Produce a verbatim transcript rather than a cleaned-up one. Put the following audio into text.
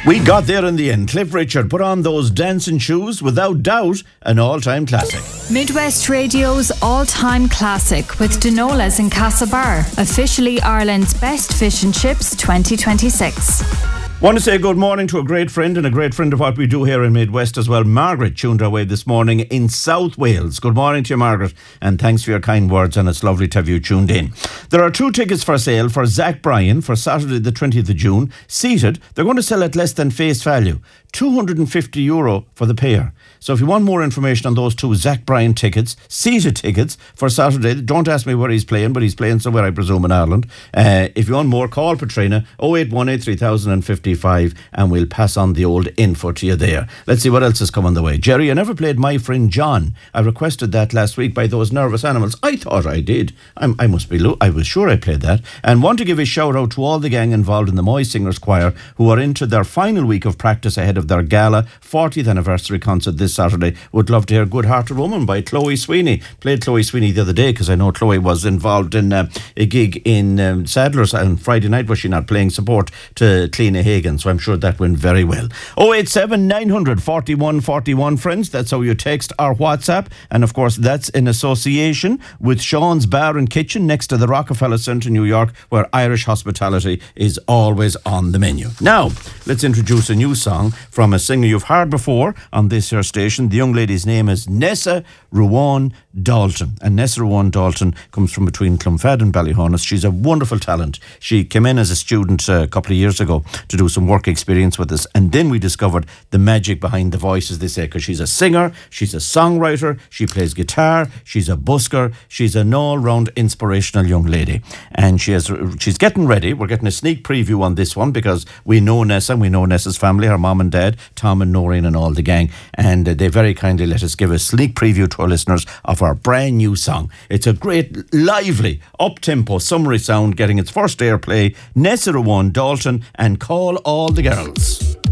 We got there in the end. Cliff Richard put on those dancing shoes, without doubt, an all-time classic. Midwest Radio's all-time classic with Denolas in Castlebar, officially Ireland's best fish and chips twenty twenty-six. Want to say good morning to a great friend and a great friend of what we do here in Midwest as well. Margaret tuned our way this morning in South Wales. Good morning to you, Margaret, and thanks for your kind words, and it's lovely to have you tuned in. There are two tickets for sale for Zach Bryan for Saturday the twentieth of June. Seated, they're going to sell at less than face value. two hundred fifty euro for the pair. So if you want more information on those two Zach Bryan tickets, seated tickets for Saturday, don't ask me where he's playing, but he's playing somewhere, I presume, in Ireland. Uh, if you want more, call Patrina oh eight one eight, three thousand fifty-five and we'll pass on the old info to you there. Let's see what else is coming the way. Jerry, I never played My Friend John. I requested that last week by those nervous animals. I thought I did. I'm, I must be, lo- I was sure I played that. And want to give a shout out to all the gang involved in the Moy Singers Choir who are into their final week of practice ahead of their gala fortieth anniversary concert this Saturday. Would love to hear Good Hearted Woman by Chloe Sweeney. Played Chloe Sweeney the other day because I know Chloe was involved in uh, a gig in um, Sadler's on Friday night, was she not, playing support to Cleena Hagan, so I'm sure that went very well. oh eight seven, nine hundred, forty-one forty-one, friends. That's how you text our WhatsApp, and of course that's in association with Sean's Bar and Kitchen next to the Rockefeller Centre, New York, where Irish hospitality is always on the menu. Now, let's introduce a new song from a singer you've heard before on this here station. The young lady's name is Nessa Ruan Dalton, and Nessa Ruan Dalton comes from between Clonfad and Ballyhonus. She's a wonderful talent. She came in as a student uh, a couple of years ago to do some work experience with us, and then we discovered the magic behind the voice, as they say, because she's a singer, she's a songwriter, she plays guitar, she's a busker, she's an all-round inspirational young lady, and she has, she's getting ready. We're getting a sneak preview on this one because we know Nessa, we know Nessa's family, her mom and dad, Tom and Noreen and all the gang, and uh, they very kindly let us give a sneak preview to our listeners of our brand new song. It's a great, lively, up-tempo, summery sound getting its first airplay. Nessa Ruan Dalton and Call All the Girls.